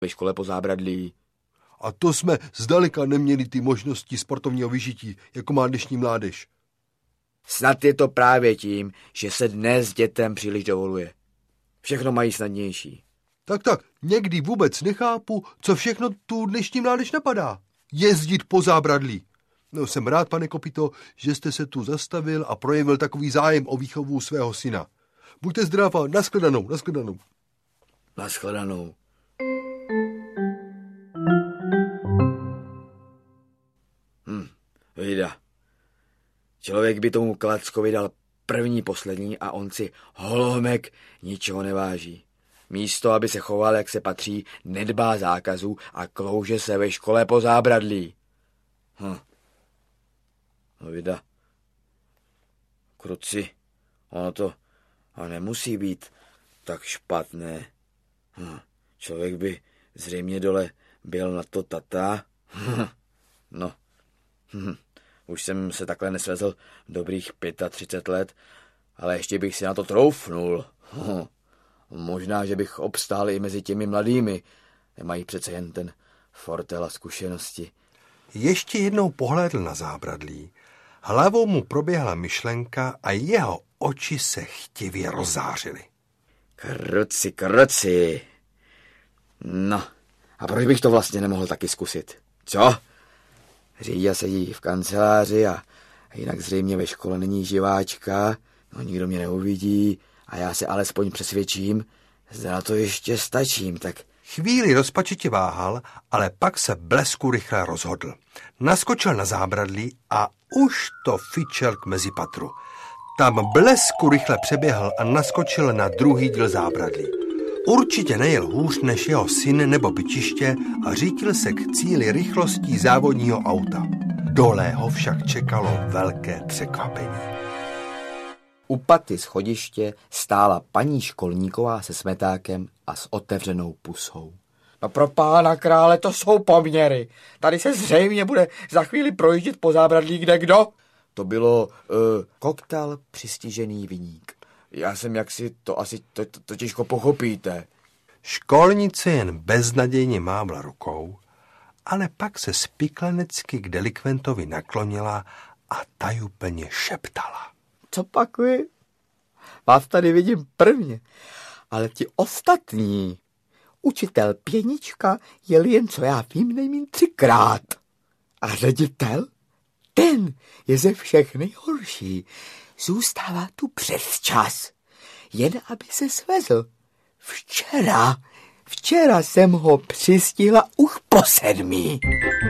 ve škole po zábradlí. A to jsme zdaleka neměli ty možnosti sportovního vyžití, jako má dnešní mládež. Snad je to právě tím, že se dnes dětem příliš dovoluje. Všechno mají snadnější. Tak, někdy vůbec nechápu, co všechno tu dnešní mládež napadá. Jezdit po zábradlí. No, jsem rád, pane Kopito, že jste se tu zastavil a projevil takový zájem o výchovu svého syna. Buďte zdrav a nashledanou. Nashledanou. Vida. Člověk by tomu Klackovi dal první, poslední a on si holomek ničeho neváží. Místo, aby se choval, jak se patří, nedbá zákazů a klouže se ve škole po zábradlí. No vida. Kruci, ono to nemusí být tak špatné. Člověk by zřejmě dole byl na to tata. No. Už jsem se takhle nesvezl dobrých 35 let, ale ještě bych si na to troufnul. Možná, že bych obstál i mezi těmi mladými. Nemají přece jen ten fortel a zkušenosti. Ještě jednou pohlédl na zábradlí. Hlavou mu proběhla myšlenka a jeho oči se chtivě rozzářily. Kruci. No, a proč bych to vlastně nemohl taky zkusit? Co? Řídia sedí v kanceláři a jinak zřejmě ve škole není živáčka, no nikdo mě neuvidí a já se alespoň přesvědčím, zda na to ještě stačím, tak... Chvíli rozpačitě váhal, ale pak se blesku rychle rozhodl. Naskočil na zábradlí a už to fičel k mezipatru. Tam blesku rychle přeběhl a naskočil na druhý díl zábradlí. Určitě nejel hůř než jeho syn nebo byčiště a řítil se k cíli rychlostí závodního auta. Dole ho však čekalo velké překvapení. U paty schodiště stála paní Školníková se smetákem a s otevřenou pusou. No pro pána krále, to jsou poměry. Tady se zřejmě bude za chvíli projíždět po zábradlí kdekdo. To bylo koktel přistižený viník. Já jsem jaksi, to těžko pochopíte. Školnice jen beznadějně mávla rukou, ale pak se spiklenecky k delikventovi naklonila a tajuplně šeptala. Co pak vy? Vás tady vidím prvně, ale ti ostatní. Učitel Pěnička jel jen, co já vím, nejmín 3krát. A ředitel? Ten je ze všech nejhorší. Zůstává tu přes čas, jen aby se svezl. Včera jsem ho přistihla už po 7.